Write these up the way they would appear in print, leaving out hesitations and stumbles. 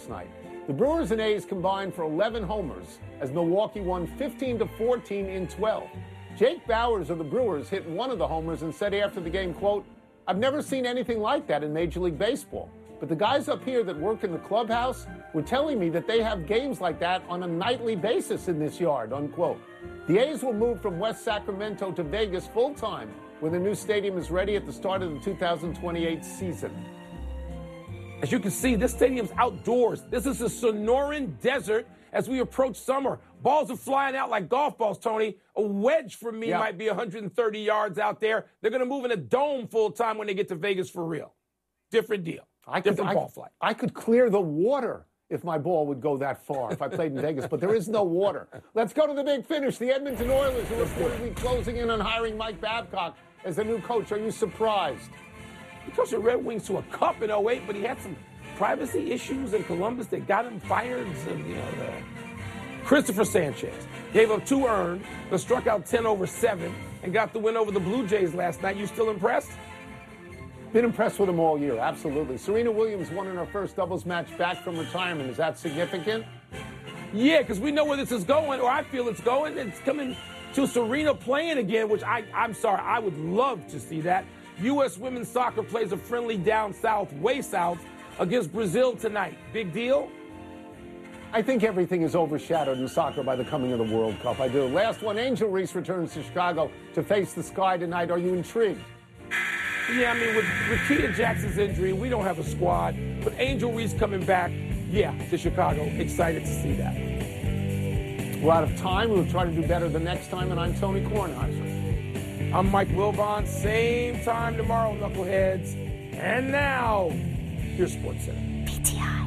last night. The Brewers and A's combined for 11 homers as Milwaukee won 15-14 in 12. Jake Bauers of the Brewers hit one of the homers and said after the game, quote, "I've never seen anything like that in Major League Baseball. But the guys up here that work in the clubhouse were telling me that they have games like that on a nightly basis in this yard," unquote. The A's will move from West Sacramento to Vegas full-time when the new stadium is ready at the start of the 2028 season. As you can see, this stadium's outdoors. This is the Sonoran Desert as we approach summer. Balls are flying out like golf balls, Tony. A wedge for me might be 130 yards out there. They're going to move in a dome full-time when they get to Vegas for real. Different deal. Different ball flight. I could clear the water if my ball would go that far if I played in Vegas, but there is no water. Let's go to the big finish. The Edmonton Oilers are reportedly closing in on hiring Mike Babcock as the new coach. Are you surprised? He coached the Red Wings to a cup in 08, but he had some privacy issues in Columbus that got him fired. So, Christopher Sanchez gave up 2 earned, but struck out 10 over 7, and got the win over the Blue Jays last night. You still impressed? Been impressed with him all year, absolutely. Serena Williams won in her first doubles match back from retirement. Is that significant? Yeah, because we know where this is going, or I feel it's going. It's coming to Serena playing again, which I'm sorry, I would love to see that. U.S. women's soccer plays a friendly down south, way south, against Brazil tonight. Big deal? I think everything is overshadowed in soccer by the coming of the World Cup. I do. Last one, Angel Reese returns to Chicago to face the Sky tonight. Are you intrigued? Yeah, I mean, with Keita Jackson's injury, we don't have a squad. But Angel Reese coming back, to Chicago. Excited to see that. We're out of time. We'll try to do better the next time, and I'm Tony Kornheiser. I'm Mike Wilbon. Same time tomorrow, Knuckleheads. And now, here's SportsCenter. PTI.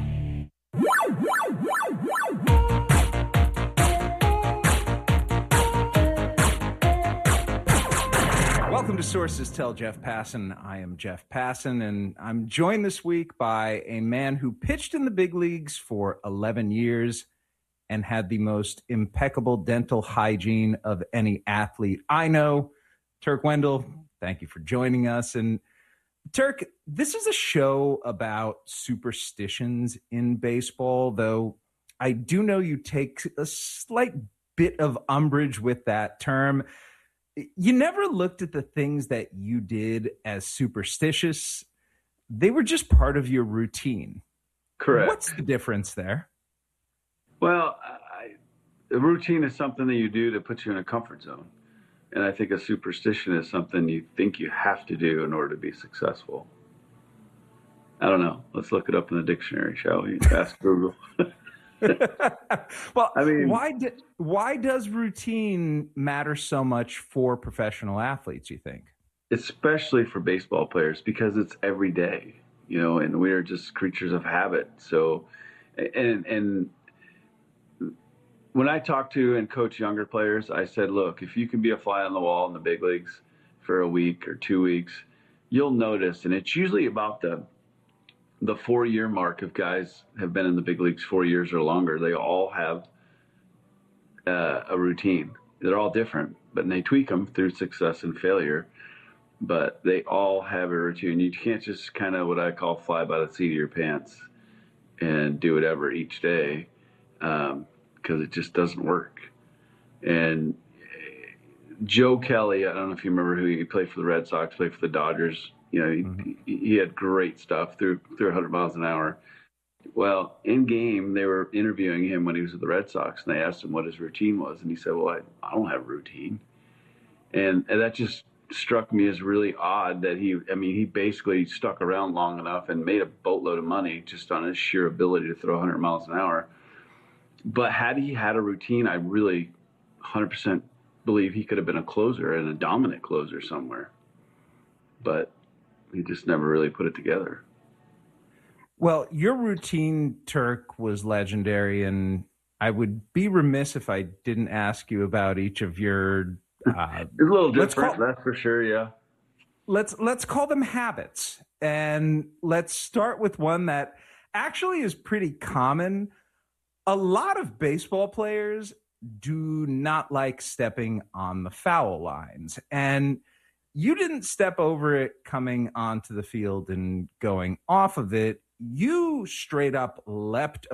Welcome to Sources Tell Jeff Passan. I am Jeff Passan, and I'm joined this week by a man who pitched in the big leagues for 11 years and had the most impeccable dental hygiene of any athlete I know. Turk Wendell, thank you for joining us. And Turk, this is a show about superstitions in baseball, though I do know you take a slight bit of umbrage with that term. You never looked at the things that you did as superstitious. They were just part of your routine. Correct. What's the difference there? Well, a routine is something that you do to put you in a comfort zone. And I think a superstition is something you think you have to do in order to be successful. I don't know. Let's look it up in the dictionary, shall we? Ask Google. Well, I mean, why does routine matter so much for professional athletes, you think? Especially for baseball players, because it's every day, and we are just creatures of habit. So, and when I talk to and coach younger players, I said, look, if you can be a fly on the wall in the big leagues for a week or 2 weeks, you'll notice, and it's usually about the 4-year mark of guys have been in the big leagues 4 years or longer. They all have a routine. They're all different, but they tweak them through success and failure. But they all have a routine. You can't just kind of what I call fly by the seat of your pants and do whatever each day because it just doesn't work. And Joe Kelly, I don't know if you remember who he played for the Red Sox, played for the Dodgers. He had great stuff through 100 miles an hour. Well, in game, they were interviewing him when he was at the Red Sox, and they asked him what his routine was, and he said, well, I don't have a routine. And that just struck me as really odd that he basically stuck around long enough and made a boatload of money just on his sheer ability to throw 100 miles an hour. But had he had a routine, I really 100% believe he could have been a closer and a dominant closer somewhere. But he just never really put it together. Well, your routine, Turk, was legendary, and I would be remiss if I didn't ask you about each of your it's a little different, that's for sure, yeah. Let's call them habits. And let's start with one that actually is pretty common. A lot of baseball players do not like stepping on the foul lines. And you didn't step over it coming onto the field and going off of it. You straight up leapt